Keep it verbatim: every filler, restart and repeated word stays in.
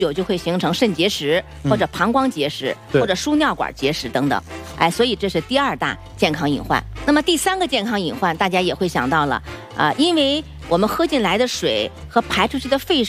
久就会形成肾结石或者膀胱结石、 嗯、 或者输尿管结石等等。哎，所以这是第二大健康隐患。那么第三个健康隐患，大家也会想到了啊、呃，因为我们喝进来的水和排出去的废水。